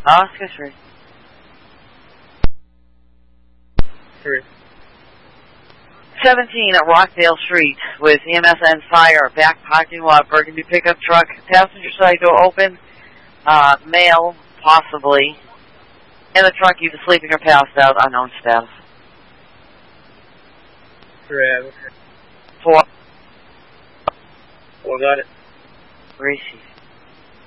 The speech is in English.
Oscar 3. 3. 17 at Rockdale Street with EMS and fire. Back parking lot, Burgundy pickup truck. Passenger side door open. Male, possibly. In the truck, either sleeping or passed out. Unknown status. 3. 4. 4 got it. Receive.